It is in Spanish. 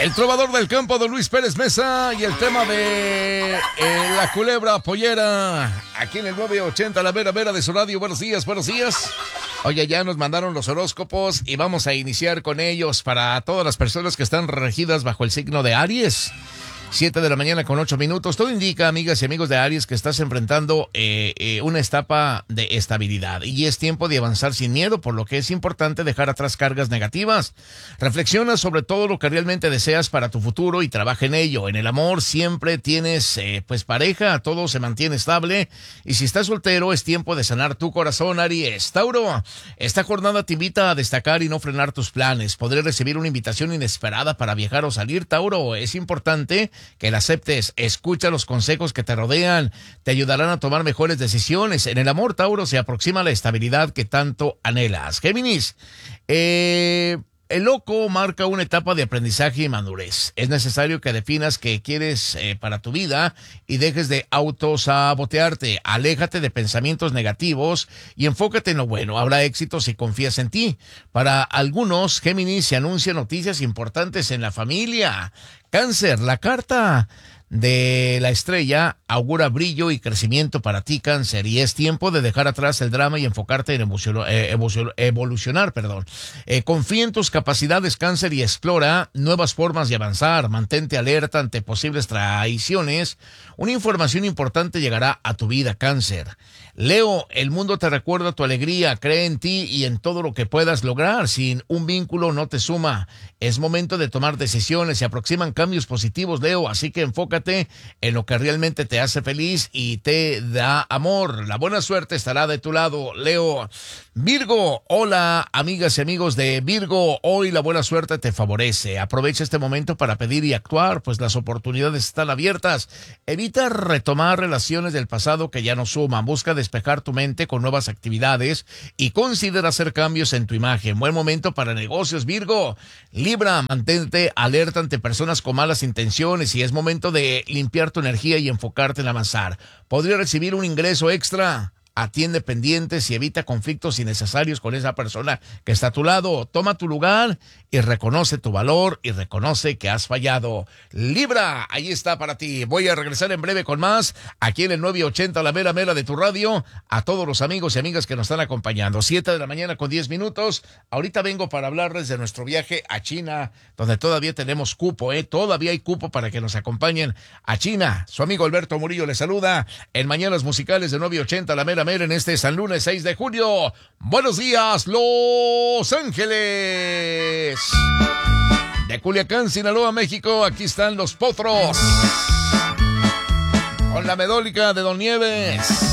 El trovador del campo, don Luis Pérez Mesa, y el tema de la culebra pollera, aquí en el 980, la vera de su radio. Buenos días, buenos días. Oye, ya nos mandaron los horóscopos y vamos a iniciar con ellos para todas las personas que están regidas bajo el signo de Aries. 7 de la mañana con 8 minutos. Todo indica, amigas y amigos de Aries, que estás enfrentando una etapa de estabilidad y es tiempo de avanzar sin miedo, por lo que es importante dejar atrás cargas negativas. Reflexiona sobre todo lo que realmente deseas para tu futuro y trabaja en ello. En el amor siempre tienes pareja, todo se mantiene estable, y si estás soltero es tiempo de sanar tu corazón, Aries. Tauro, esta jornada te invita a destacar y no frenar tus planes. Podrás recibir una invitación inesperada para viajar o salir, Tauro. Es importante que la aceptes, escucha los consejos que te rodean, te ayudarán a tomar mejores decisiones. En el amor, Tauro, se aproxima la estabilidad que tanto anhelas. Géminis, el loco marca una etapa de aprendizaje y madurez. Es necesario que definas qué quieres para tu vida y dejes de autosabotearte. Aléjate de pensamientos negativos y enfócate en lo bueno. Habrá éxito si confías en ti. Para algunos, Géminis, se anuncian noticias importantes en la familia. Cáncer, la carta de la estrella augura brillo y crecimiento para ti, Cáncer, y es tiempo de dejar atrás el drama y enfocarte en evolucionar. Confía en tus capacidades, Cáncer, y explora nuevas formas de avanzar. Mantente alerta ante posibles traiciones. Una información importante llegará a tu vida, Cáncer. Leo, el mundo te recuerda tu alegría. Cree en ti y en todo lo que puedas lograr. Sin un vínculo no te suma. Es momento de tomar decisiones. Se aproximan cambios positivos, Leo, así que enfócate en lo que realmente te hace feliz y te da amor. La buena suerte estará de tu lado, Leo. Virgo, hola, amigas y amigos de Virgo. Hoy la buena suerte te favorece. Aprovecha este momento para pedir y actuar, pues las oportunidades están abiertas. Evita retomar relaciones del pasado que ya no suman. Busca despejar tu mente con nuevas actividades y considera hacer cambios en tu imagen. Buen momento para negocios, Virgo. Libra, mantente alerta ante personas con malas intenciones y es momento de limpiar tu energía y enfocarte en avanzar. Podría recibir un ingreso extra. Atiende pendientes y evita conflictos innecesarios con esa persona que está a tu lado. Toma tu lugar y reconoce tu valor y reconoce que has fallado. Libra, ahí está para ti. Voy a regresar en breve con más aquí en el 980, la mera de tu radio. A todos los amigos y amigas que nos están acompañando. 7 de la mañana con 10 minutos. Ahorita vengo para hablarles de nuestro viaje a China, donde todavía tenemos cupo, todavía hay cupo para que nos acompañen a China. Su amigo Alberto Murillo les saluda en Mañanas Musicales de 980, la mera en este San Lunes 6 de junio. Buenos días, Los Ángeles. De Culiacán, Sinaloa, México, aquí están los Potros. Con la medólica de Don Nieves.